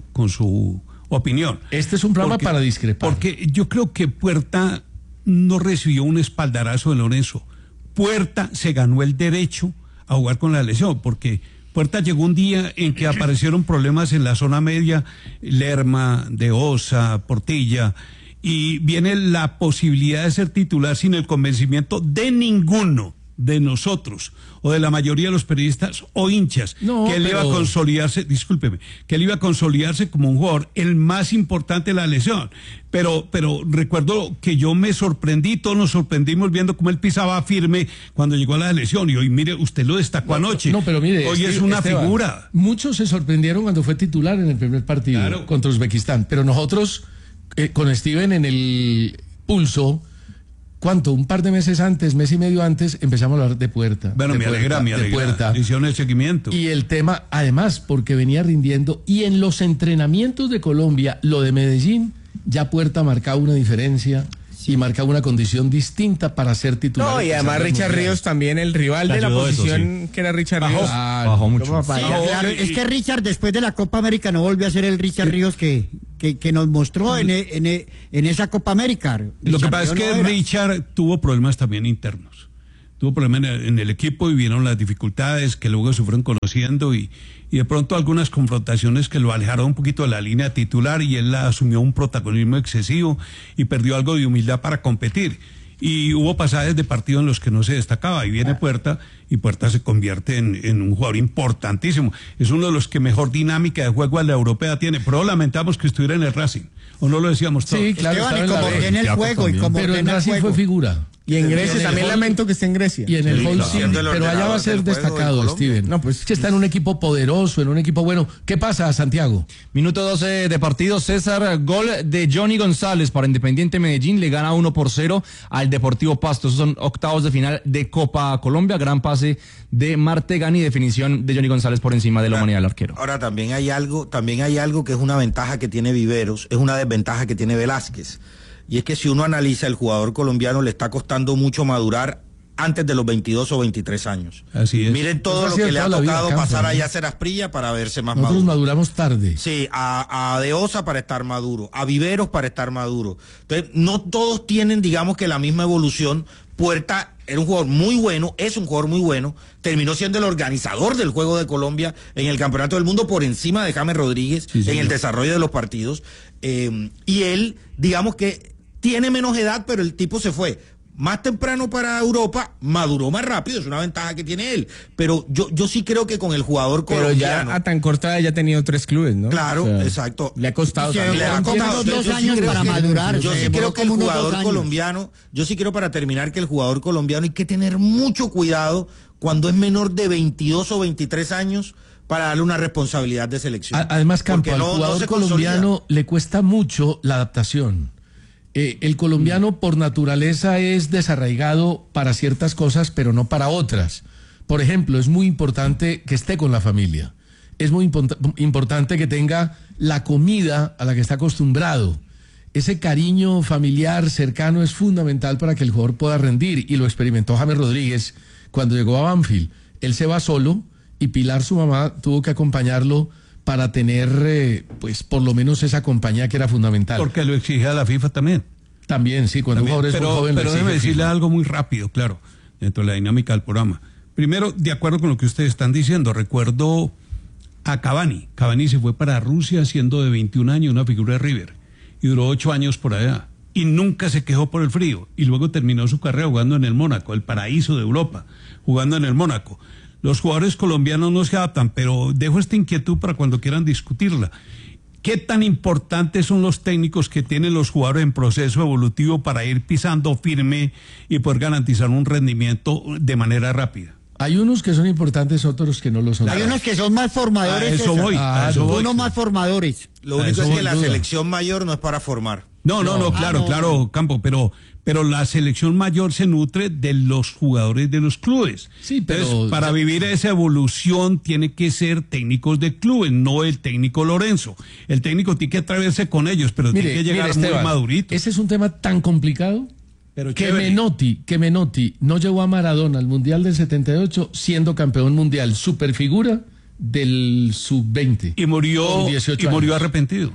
su opinión. Este es un programa para discrepar. Porque yo creo que Puerta no recibió un espaldarazo de Lorenzo. Puerta se ganó el derecho a a jugar con la lesión, porque Puerta llegó un día en que aparecieron problemas en la zona media, Lerma, De Osa, Portilla, y viene la posibilidad de ser titular sin el convencimiento de ninguno de nosotros o de la mayoría de los periodistas o hinchas, que él iba a consolidarse, discúlpeme, que él iba a consolidarse como un jugador el más importante de la lesión, pero recuerdo que yo me sorprendí, todos nos sorprendimos viendo cómo él pisaba firme cuando llegó a la lesión, y hoy mire, usted lo destacó anoche. No, pero mire, hoy es una figura. Muchos se sorprendieron cuando fue titular en el primer partido contra Uzbekistán, pero nosotros con Steven en el pulso, ¿cuánto? Un par de meses antes, mes y medio antes, empezamos a hablar de Puerta. Bueno, me alegra. Puerta. Hicieron el seguimiento. Y el tema, además, porque venía rindiendo, y en los entrenamientos de Colombia, lo de Medellín, ya Puerta marcaba una diferencia y marcaba una condición distinta para ser titular. No, y además Richard Ríos también, el rival de la posición que era Richard Ríos. Bajó mucho. Sí, claro, es que Richard después de la Copa América no volvió a ser el Richard Ríos que nos mostró en esa Copa América. Lo que pasa es que Richard tuvo problemas también internos. Tuvo problemas en el equipo y vieron las dificultades que luego se fueron conociendo y de pronto algunas confrontaciones que lo alejaron un poquito de la línea titular y él asumió un protagonismo excesivo y perdió algo de humildad para competir. Y hubo pasajes de partido en los que no se destacaba y viene Puerta y Puerta se convierte en un jugador importantísimo. Es uno de los que mejor dinámica de juego a la europea tiene, pero lamentamos que estuviera en el Racing. ¿O no lo decíamos todos? Sí, claro, Esteban, y como ordena el juego y como pero en Racing fue figura. Y en Grecia también lamento que esté en Grecia. Y en el Hull City, pero allá va a ser destacado, Steven. No, pues que está en un equipo poderoso, en un equipo bueno. ¿Qué pasa, Santiago? Minuto 12 de partido, César, gol de Johnny González para Independiente Medellín, le gana 1-0 al Deportivo Pasto. Esos son octavos de final de Copa Colombia, gran pase de Martegani, definición de Johnny González por encima de la humanidad del arquero. Ahora también hay algo que es una ventaja que tiene Viveros, es una desventaja que tiene Velázquez. Y es que si uno analiza, el jugador colombiano le está costando mucho madurar antes de los 22 o 23 años. Así es. Miren todo lo que le ha tocado pasar allá a Hacer Asprilla para verse más maduro. Nosotros maduramos tarde. Sí, a De Osa para estar maduro, a Viveros para estar maduro. Entonces, no todos tienen, digamos, que la misma evolución. Puerta era un jugador muy bueno, es un jugador muy bueno, terminó siendo el organizador del juego de Colombia en el Campeonato del Mundo por encima de James Rodríguez en el desarrollo de los partidos. Y él, digamos que tiene menos edad, pero el tipo se fue más temprano para Europa, maduró más rápido, es una ventaja que tiene él. Pero yo sí creo que con el jugador colombiano... Pero ya a tan corta edad ya ha tenido 3 clubes, ¿no? Claro, exacto. Le ha costado también. Le ha costado 2 años para madurar. Yo sí creo que el jugador colombiano, yo sí quiero para terminar que el jugador colombiano hay que tener mucho cuidado cuando es menor de 22 o 23 años para darle una responsabilidad de selección. Además, Campo, al jugador colombiano le cuesta mucho la adaptación. El colombiano por naturaleza es desarraigado para ciertas cosas, pero no para otras. Por ejemplo, es muy importante que esté con la familia. Es muy importante que tenga la comida a la que está acostumbrado. Ese cariño familiar cercano es fundamental para que el jugador pueda rendir. Y lo experimentó James Rodríguez cuando llegó a Banfield. Él se va solo y Pilar, su mamá, tuvo que acompañarlo para tener, pues, por lo menos esa compañía que era fundamental. Porque lo exige la FIFA también. También, sí, cuando un jugador es muy joven. Pero déjeme decirle algo muy rápido, claro, dentro de la dinámica del programa. Primero, de acuerdo con lo que ustedes están diciendo, recuerdo a Cavani. Cavani se fue para Rusia siendo de 21 años, una figura de River, y duró 8 años por allá. Y nunca se quejó por el frío. Y luego terminó su carrera jugando en el Mónaco, el paraíso de Europa, jugando en el Mónaco. Los jugadores colombianos no se adaptan, pero dejo esta inquietud para cuando quieran discutirla. ¿Qué tan importantes son los técnicos que tienen los jugadores en proceso evolutivo para ir pisando firme y poder garantizar un rendimiento de manera rápida? Hay unos que son importantes, otros que no lo son. Hay unos que son más formadores. A eso voy. Unos más formadores. Lo único es que la selección mayor no es para formar. No, claro, Campo, pero la selección mayor se nutre de los jugadores de los clubes. Sí, pero entonces, para vivir esa evolución tiene que ser técnicos de clubes, no el técnico Lorenzo. El técnico tiene que atreverse con ellos, pero tiene que llegar Esteban, muy madurito. Ese es un tema tan complicado que Menotti no llevó a Maradona al Mundial del 78 siendo campeón mundial, superfigura del sub-20. Y murió arrepentido.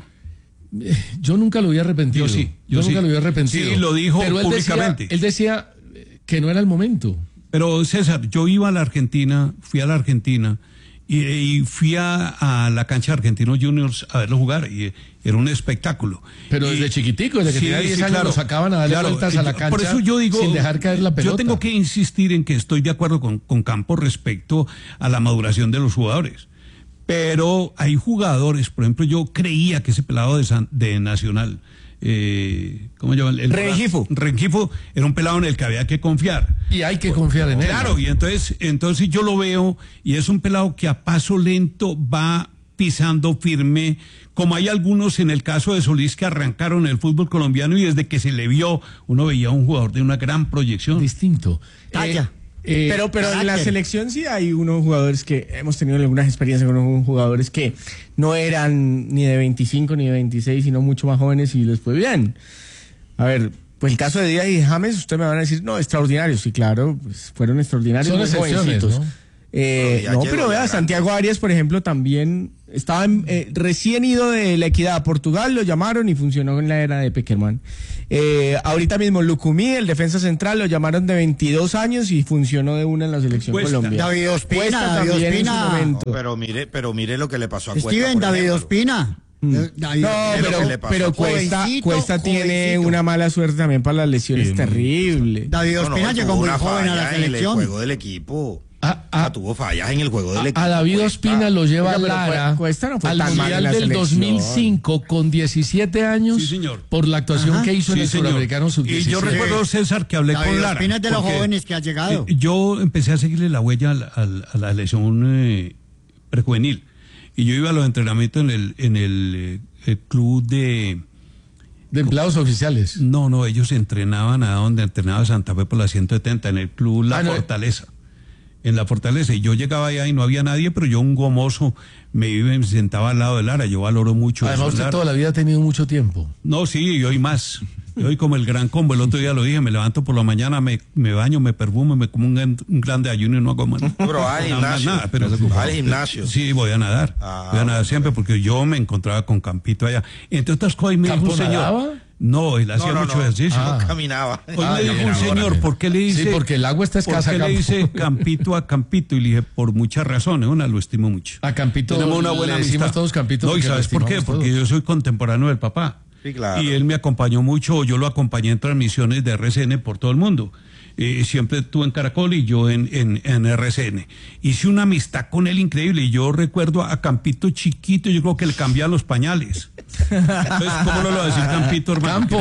Yo nunca lo había arrepentido. Yo nunca lo había arrepentido. Sí, lo dijo pero públicamente. Él decía que no era el momento. Pero César, yo iba a la Argentina, fui a la Argentina y fui a la cancha de Argentinos Juniors a verlo jugar y era un espectáculo. Pero desde chiquitico, desde que tenía 10 años, lo sacaban a darle vueltas a la cancha, por eso yo digo, sin dejar caer la pelota. Yo tengo que insistir en que estoy de acuerdo con Campos respecto a la maduración de los jugadores. Pero hay jugadores, por ejemplo, yo creía que ese pelado de Nacional, ¿cómo se llama? Rengifo era un pelado en el que había que confiar. Y hay que confiar en él. Claro, y entonces yo lo veo y es un pelado que a paso lento va pisando firme, como hay algunos en el caso de Solís que arrancaron el fútbol colombiano y desde que se le vio, uno veía a un jugador de una gran proyección. Distinto. Pero en la selección sí hay unos jugadores que hemos tenido algunas experiencias con unos jugadores que no eran ni de 25 ni de 26, sino mucho más jóvenes y les fue bien. A ver, pues el caso de Díaz y James, ustedes me van a decir, no, extraordinarios. Sí, claro, pues fueron extraordinarios. Son excepciones, ¿no? Pero vea, Santiago Arias, por ejemplo, también estaba recién ido de la Equidad a Portugal, lo llamaron y funcionó en la era de Peckerman. Ahorita mismo Lucumí, el defensa central, lo llamaron de 22 años y funcionó de una en la selección Colombia. David Ospina. Pero mire lo que le pasó a Cuesta. Steven, David Ospina. Pero Cuesta tiene una mala suerte también para las lesiones terrible. David Ospina llegó muy joven a la selección. En el juego del equipo. Tuvo fallas en el juego del equipo. A David Ospina lo lleva Lara Cuesta no fue al tan Mundial mal del 2005 con 17 años, sí, señor, por la actuación que hizo en el Suramericano Sub-17. Y yo recuerdo, César, que hablé con Lara. Ospina es de los jóvenes que ha llegado. Yo empecé a seguirle la huella a la selección prejuvenil. Y yo iba a los entrenamientos en el club de empleados oficiales. No, ellos entrenaban a donde entrenaba Santa Fe por la 170, en el club La Fortaleza. En la Fortaleza, y yo llegaba allá y no había nadie, pero yo, un gomoso, me iba y me sentaba al lado de Lara. Yo valoro mucho eso. Además, usted toda la vida ha tenido mucho tiempo. No, sí, yo hoy más. Yo hoy como el gran combo. El otro día lo dije, me levanto por la mañana, me baño, me perfumo, me como un grande ayuno y no hago más. Pero va al gimnasio. Va al gimnasio. Sí, voy a nadar. Voy a nadar siempre porque yo me encontraba con Campito allá. Entre otras cosas, me dijo un señor. ¿Nadaba? No, él hacía mucho ejercicio. No caminaba. Hoy me dijo un señor, ¿por qué le dice? Sí, porque el agua está escasa. ¿Por qué le dice Campito a Campito? Y le dije, por muchas razones. Una, lo estimo mucho. A Campito tenemos una buena amistad. Todos Campito. No, ¿y sabes por qué? Porque yo soy contemporáneo del papá. Sí, claro. Y él me acompañó mucho, yo lo acompañé en transmisiones de RCN por todo el mundo. Siempre estuve en Caracol y yo en RCN. Hice una amistad con él increíble. Y yo recuerdo a Campito chiquito, yo creo que le cambiaban los pañales. Entonces, ¿cómo no lo va a decir Campito, hermano? Campo,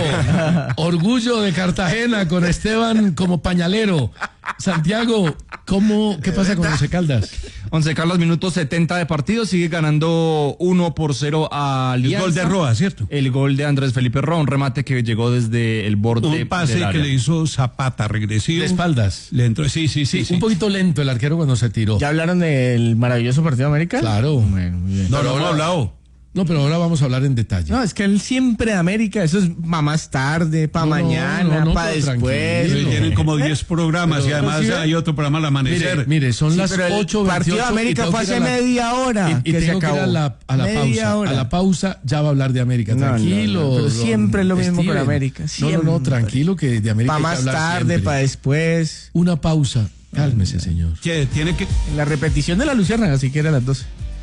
orgullo de Cartagena con Esteban como pañalero. Santiago, ¿qué pasa con Once Caldas? Once Caldas, minuto 70 de partido, sigue ganando 1-0 a Alianza. El gol de Roa, ¿cierto? El gol de Andrés Felipe Roa, un remate que llegó desde el borde un pase del área. Que le hizo Zapata, regresivo. De espaldas. Le entró, sí. Un poquito lento el arquero cuando se tiró. ¿Ya hablaron del maravilloso partido de América? Claro. Bueno, muy bien. No hemos hablado. No, pero ahora vamos a hablar en detalle. No, es que él siempre de América, eso es para más tarde, para mañana, para después. Tienen como 10 programas y además hay otro programa al amanecer. Mire, son las 8:28. El partido de América fue hace media hora. Y tengo que ir a la pausa. Hora. A la pausa ya va a hablar de América. Tranquilo. Pero siempre es lo mismo con América. Siempre. No, tranquilo que de América para hay que más tarde, para después. Una pausa. Cálmese, señor. Tiene que... La repetición de la Luciérnaga, si quiere a las 12.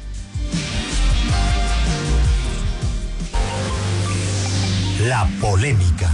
La polémica.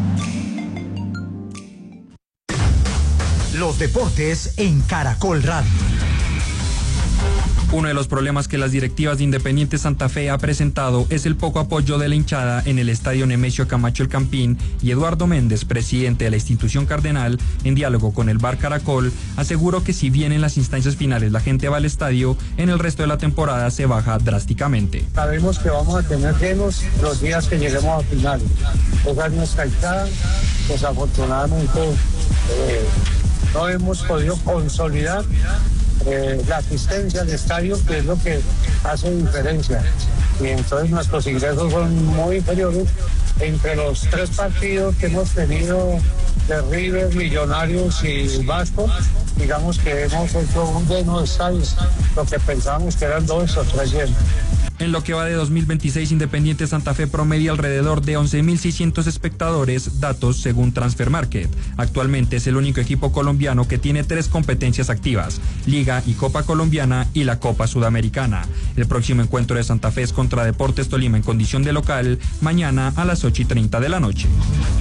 Los deportes en Caracol Radio. Uno de los problemas que las directivas de Independiente Santa Fe ha presentado es el poco apoyo de la hinchada en el estadio Nemesio Camacho El Campín, y Eduardo Méndez, presidente de la institución cardenal, en diálogo con el Bar Caracol, aseguró que si bien en las instancias finales la gente va al estadio, en el resto de la temporada se baja drásticamente. Sabemos que vamos a tener llenos los días que lleguemos a finales. Esa es nuestra hinchada, desafortunadamente no hemos podido consolidar la asistencia al estadio, que es lo que hace diferencia, y entonces nuestros ingresos son muy inferiores. Entre los 3 partidos que hemos tenido de River, Millonarios y Vasco, digamos que hemos hecho un lleno de estadios, lo que pensábamos que eran 2 o 3 llenos. En lo que va de 2026, Independiente Santa Fe promedia alrededor de 11.600 espectadores, datos según Transfer Market. Actualmente es el único equipo colombiano que tiene 3 competencias activas: Liga y Copa Colombiana y la Copa Sudamericana. El próximo encuentro de Santa Fe es contra Deportes Tolima en condición de local, mañana a las 8:30 de la noche.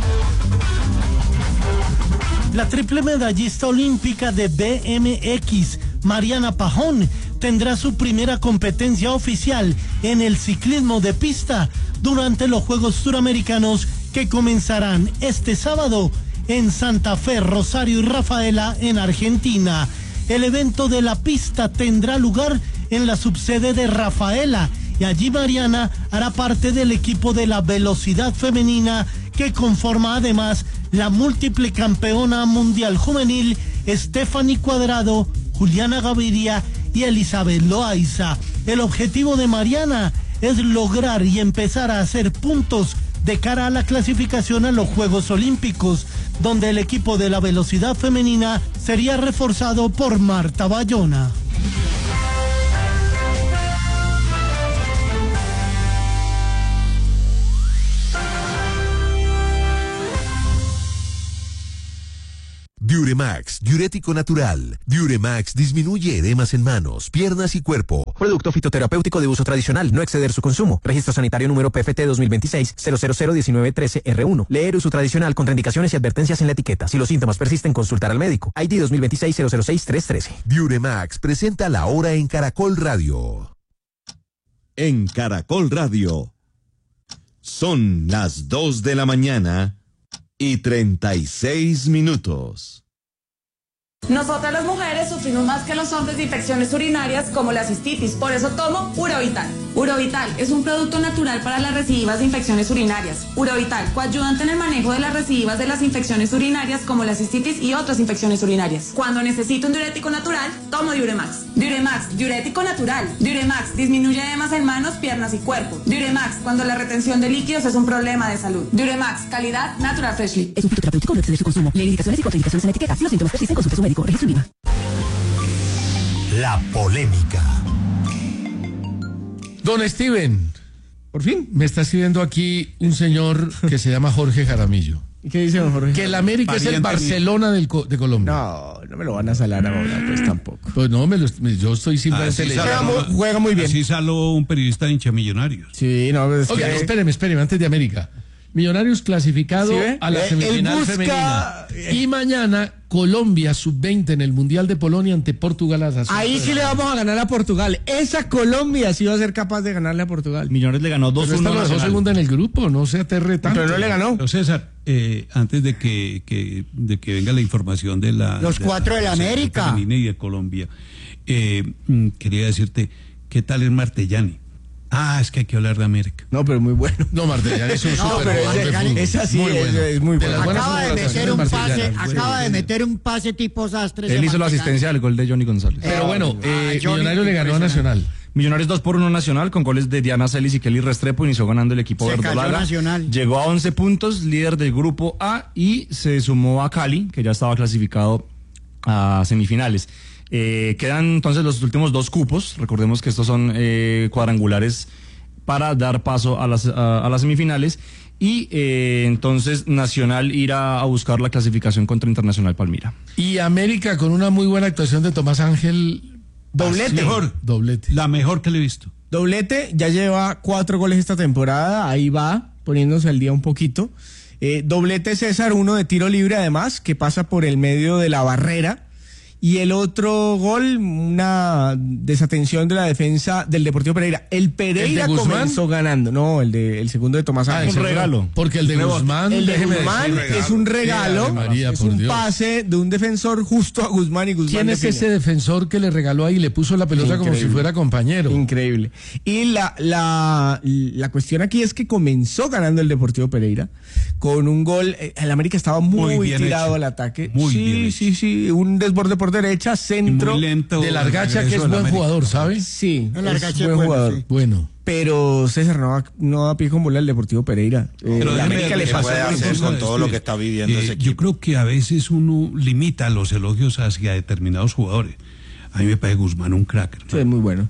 La triple medallista olímpica de BMX, Mariana Pajón, tendrá su primera competencia oficial en el ciclismo de pista durante los Juegos Suramericanos que comenzarán este sábado en Santa Fe, Rosario y Rafaela, en Argentina. El evento de la pista tendrá lugar en la subsede de Rafaela y allí Mariana hará parte del equipo de la velocidad femenina que conforma además la múltiple campeona mundial juvenil Stephanie Cuadrado, Juliana Gaviria y Elizabeth Loaiza. El objetivo de Mariana es lograr y empezar a hacer puntos de cara a la clasificación a los Juegos Olímpicos, donde el equipo de la velocidad femenina sería reforzado por Marta Bayona. Diuremax, diurético natural. Diuremax disminuye edemas en manos, piernas y cuerpo. Producto fitoterapéutico de uso tradicional, no exceder su consumo. Registro sanitario número PFT 2026-0001913R1. Leer uso tradicional, contraindicaciones y advertencias en la etiqueta. Si los síntomas persisten, consultar al médico. ID 2026-006313. Diuremax presenta La Hora en Caracol Radio. En Caracol Radio. Son las 2 de la mañana y 36 minutos. Nosotras las mujeres sufrimos más que los hombres de infecciones urinarias como la cistitis, por eso tomo Urovital. Urovital es un producto natural para las recidivas de infecciones urinarias. Urovital, coayudante en el manejo de las recidivas de las infecciones urinarias como la cistitis y otras infecciones urinarias. Cuando necesito un diurético natural, tomo Diuremax. Diuremax, diurético natural. Diuremax, disminuye edemas en manos, piernas y cuerpo. Diuremax, cuando la retención de líquidos es un problema de salud. Diuremax, calidad Natural Freshly. Es un fitoterapéutico, no exceder su consumo. Lee indicaciones y contraindicaciones en la etiqueta. Si los síntomas persisten, consulte a su médico. Registro INVIMA. La polémica. Don Steven, por fin me está escribiendo aquí un señor que se llama Jorge Jaramillo. ¿Y qué dice don Jorge? Que el América es el Barcelona de Colombia. No, no me lo van a salar ahora, pues tampoco. Pues no, yo estoy simplemente leyendo. Juega muy bien. Así salió un periodista de hincha Millonarios. Sí, no, pues oiga, espéreme, antes de América. Millonarios clasificado a la semifinal femenina. Y mañana Colombia sub-20 en el Mundial de Polonia ante Portugal. Ahí sí le vamos a ganar a Portugal. Esa Colombia sí va a ser capaz de ganarle a Portugal. Millonarios le ganó 2-1. Pero esta segunda en el grupo, no se aterre tanto. Pero no le ganó. Pero César, antes de que venga la información de la... Los 4 de la América. Femenina y de Colombia, quería decirte, ¿qué tal es Martellani? Es que hay que hablar de América. No, pero muy bueno. No, Martellani es un es así, es muy bueno. Acaba de meter un pase tipo Sastre. Él hizo la asistencia del gol de Johnny González. Pero bueno, Millonarios le ganó a Nacional. Millonarios 2-1 Nacional con goles de Diana Celis y Kelly Restrepo. Inició ganando el equipo verdolaga. Llegó a 11 puntos, líder del grupo A, y se sumó a Cali, que ya estaba clasificado a semifinales. Quedan entonces los últimos 2 cupos. Recordemos que estos son cuadrangulares para dar paso a las semifinales. Y entonces Nacional irá a buscar la clasificación contra Internacional Palmira. Y América con una muy buena actuación de Tomás Ángel. Doblete. Doblete. La mejor que le he visto. Doblete, ya lleva 4 goles esta temporada. Ahí va, poniéndose al día un poquito. Doblete César, uno de tiro libre además, que pasa por el medio de la barrera. Y el otro gol, una desatención de la defensa del Deportivo Pereira. El Pereira comenzó ganando. No, el segundo de Tomás Ángel. Es un regalo. Porque el de Guzmán. El de Guzmán es un regalo. María, es un pase de un defensor justo a Guzmán y Guzmán. ¿Quién es ese defensor que le regaló ahí y le puso la pelota como si fuera compañero? Increíble. Y la cuestión aquí es que comenzó ganando el Deportivo Pereira con un gol. El América estaba muy tirado al ataque. Sí. Un desborde por derecha, centro. Muy lento. De Largacha, que es buen jugador, ¿sabe? Sí, es buen jugador. Sí. Bueno. Pero César no da pie con bola el Deportivo Pereira. Pero la América le puede hacer con todo lo que está viviendo ese equipo. Yo creo que a veces uno limita los elogios hacia determinados jugadores. A mí me parece Guzmán un crack. Sí, es muy bueno.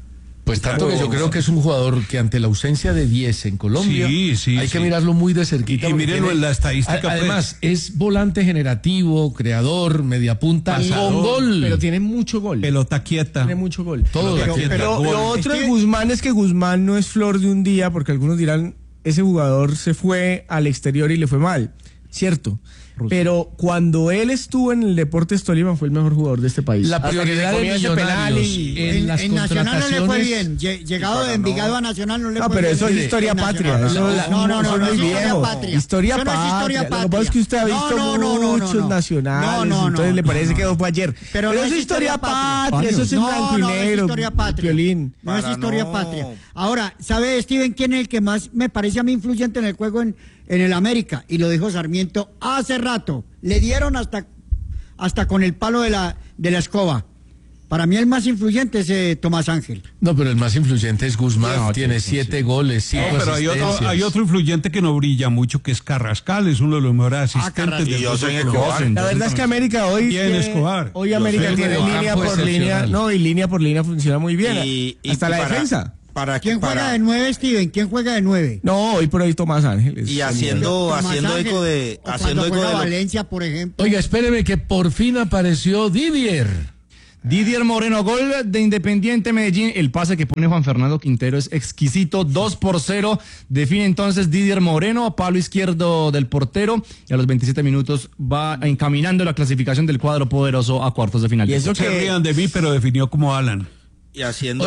Pues tanto que yo creo que es un jugador que ante la ausencia de 10 en Colombia hay que mirarlo muy de cerquita. Y mírenlo en la estadística. Además, es volante generativo, creador, media punta, con gol. Pero tiene mucho gol. Pelota quieta. Tiene mucho gol. Todo Pero lo otro de Guzmán es que Guzmán no es flor de un día, porque algunos dirán, ese jugador se fue al exterior y le fue mal. Cierto. Pero cuando él estuvo en el Deportes Tolima fue el mejor jugador de este país. La prioridad de Millonarios en las en Nacional no le fue contrataciones. bien. Llegado de Envigado a Nacional no le fue bien. No, pero eso es historia patria. No es historia patria. Historia Eso no es historia patria. Lo que pasa es que usted ha visto muchos nacionales, entonces le parece que fue ayer. Pero eso es historia patria, eso es en blanco y negro. No es historia patria. Violín. No es historia patria. Ahora, ¿sabe, Steven, quién es el que más me parece a mí influyente en el juego en el América? Y lo dijo Sarmiento hace rato. Le dieron hasta con el palo de la escoba. Para mí el más influyente es Tomás Ángel. No, pero el más influyente es Guzmán. Tiene 7 goles, 5 asistencias. Pero hay otro influyente que no brilla mucho, que es Carrascal. Es uno de los mejores asistentes del Escobar. La verdad es que América hoy hoy América tiene línea por línea. No, y línea por línea funciona muy bien. Hasta la defensa. ¿Quién juega de 9, Steven? ¿Quién juega de 9? No, hoy por hoy Tomás Ángeles. Y haciendo eco de Valencia, por ejemplo. Oiga, espéreme que por fin apareció Didier Moreno, gol de Independiente Medellín. El pase que pone Juan Fernando Quintero es exquisito, 2-0. Define entonces Didier Moreno, palo izquierdo del portero. Y a los 27 minutos va encaminando la clasificación del cuadro poderoso a cuartos de final. Y eso que rían de mí, pero definió como Alan. Y haciendo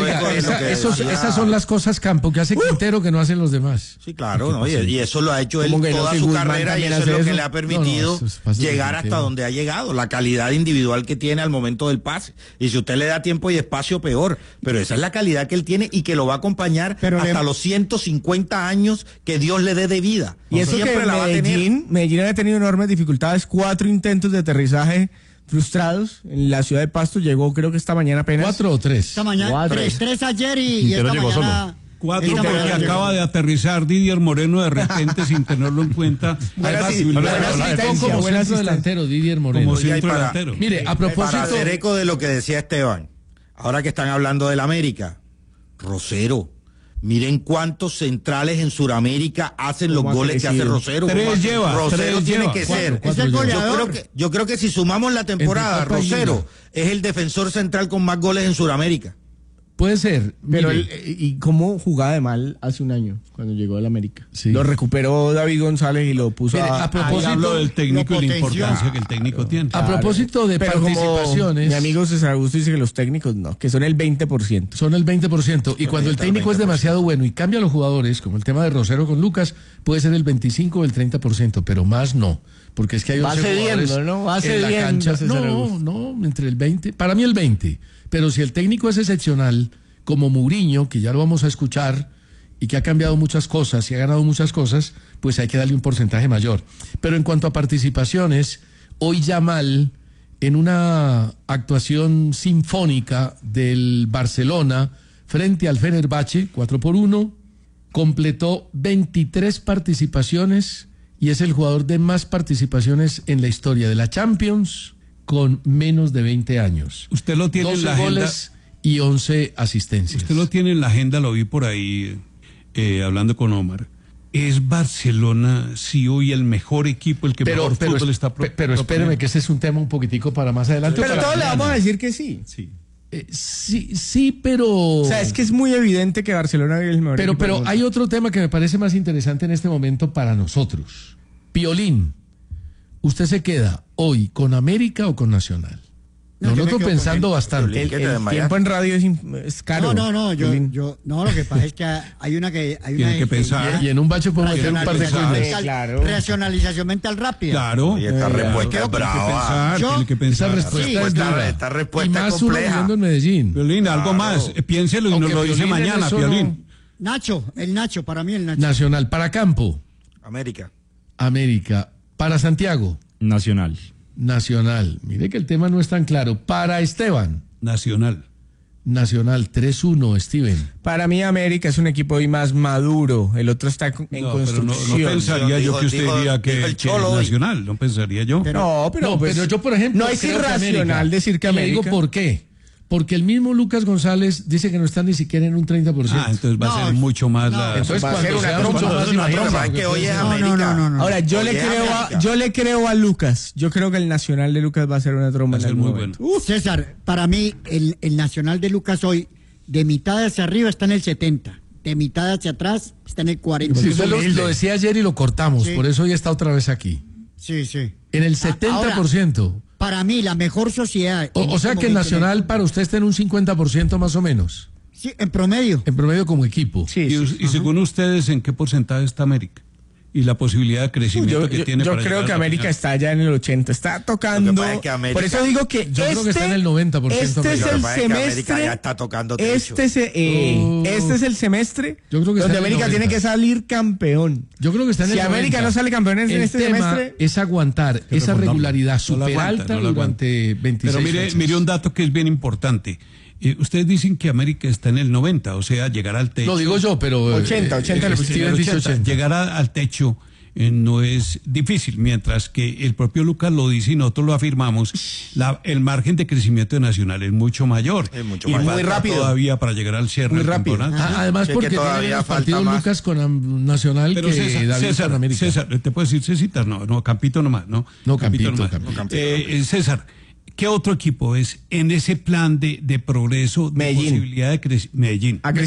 esas son las cosas, Campo, que hace Quintero que no hacen los demás. Sí, claro, ¿no? Y eso lo ha hecho él toda su carrera y eso es lo que le ha permitido llegar hasta donde ha llegado, la calidad individual que tiene al momento del pase. Y si usted le da tiempo y espacio, peor. Pero esa es la calidad que él tiene y que lo va a acompañar hasta los 150 años que Dios le dé de vida. Y eso siempre que Medellín había tenido enormes dificultades, 4 intentos de aterrizaje frustrados en la ciudad de Pasto. Llegó creo que esta mañana apenas. 4 o 3. Esta mañana 3 ayer y esta mañana 4 porque acaba de aterrizar Didier Moreno de repente sin tenerlo en cuenta. Buena asistencia, delantero Didier Moreno. Como centro delantero. Mire, a propósito, para hacer eco de lo que decía Esteban, ahora que están hablando del América, Rosero. Miren cuántos centrales en Sudamérica hacen los goles que hace Rosero. 3 lleva. Rosero tiene que ser. Es el goleador. Yo creo que si sumamos la temporada, Rosero es el defensor central con más goles en Sudamérica. Puede ser. Pero ¿y cómo jugaba de mal hace un año cuando llegó al América? Sí. Lo recuperó David González y lo puso a propósito del técnico y la importancia que el técnico tiene. A propósito de participaciones. Mi amigo César Augusto dice que los técnicos no, que son el 20%. Son el 20%. Y cuando el técnico es demasiado bueno y cambia a los jugadores, como el tema de Rosero con Lucas, puede ser el 25 o el 30%, pero más no. Porque es que hay 11 jugadores en la cancha. No, entre el 20. Para mí el 20. Pero si el técnico es excepcional, como Mourinho, que ya lo vamos a escuchar, y que ha cambiado muchas cosas y ha ganado muchas cosas, pues hay que darle un porcentaje mayor. Pero en cuanto a participaciones, hoy Yamal, en una actuación sinfónica del Barcelona frente al Fenerbahce, 4-1, completó 23 participaciones y es el jugador de más participaciones en la historia de la Champions, con menos de 20 años. Usted lo tiene en la agenda. 12 goles y 11 asistencias. Usted lo tiene en la agenda, lo vi por ahí hablando con Omar. ¿Es Barcelona, sí, hoy el mejor equipo, el que mejor fútbol está proponiendo? Pero espéreme, que ese es un tema un poquitico para más adelante. Pero todos le vamos a decir que sí. Sí, pero... O sea, es que es muy evidente que Barcelona es el mejor equipo. Pero hay otro tema que me parece más interesante en este momento para nosotros. Piolín, ¿usted se queda hoy con América o con Nacional? No, lo estoy pensando bastante. El tiempo en radio es caro. No, yo lo que pasa es que hay una que pensar. Y en un bache podemos meter un par de cosas. Claro. Racionalización mental rápida. Claro. Y esta respuesta es brava. Tiene que pensar. Esa respuesta es dura. Esta respuesta y más es compleja. uno viviendo en Medellín. Piolín, algo más. Piénselo y nos lo dice mañana, Piolín. Nacho, para mí el Nacho. Nacional. Para Campo. América. Para Santiago. Nacional. Mire que el tema no es tan claro. Para Esteban. Nacional 3-1, Steven. Para mí América es un equipo hoy más maduro. El otro está en construcción. No pensaría yo que usted diría que es Nacional. No pensaría yo. Pero yo, por ejemplo, no es irracional decir que América. Le digo por qué. Porque el mismo Lucas González dice que no está ni siquiera en un 30%. Entonces va a ser mucho más la... Entonces va a ser cuando sea una mucho trompa. más, imagínate. Que hoy es América. No. Ahora, yo le creo a Lucas. Yo creo que el Nacional de Lucas va a ser una tromba en algún momento. César, para mí, el Nacional de Lucas hoy, de mitad hacia arriba está en el 70. De mitad hacia atrás está en el 40. Sí, lo decía ayer y lo cortamos, Sí. por eso hoy está otra vez aquí. Sí. En el 70%. Ahora, para mí, la mejor sociedad... O sea que el Nacional para usted está en un 50% más o menos. Sí, en promedio. En promedio como equipo. Y según ustedes, ¿en qué porcentaje está América? Y la posibilidad de crecimiento que tiene. Yo creo que América está ya en el 80, está tocando. Por eso digo que yo creo que está en el 90%. Este es el semestre. Ya está tocando techo. Este es el semestre yo creo que donde América tiene que salir campeón. Yo creo que está en el 90. Si América no sale campeón en este semestre, es aguantar esa regularidad súper alta durante 26 Pero mire un dato que es bien importante. Ustedes dicen que América está en el 90, o sea, llegar al techo. Lo digo yo, pero 80 Llegar al techo no es difícil, mientras que el propio Lucas lo dice y nosotros lo afirmamos, el margen de crecimiento de Nacional es mucho mayor. Es mucho y más muy rápido todavía para llegar al cierre del campeonato. Además porque tiene el partido Lucas con Nacional pero que David con América. César, te puedo decir Cecitar, no, Campito nomás, ¿no? No, Campito. César, ¿qué otro equipo es en ese plan de progreso, de Medellín. posibilidad de crecimiento? Medellín.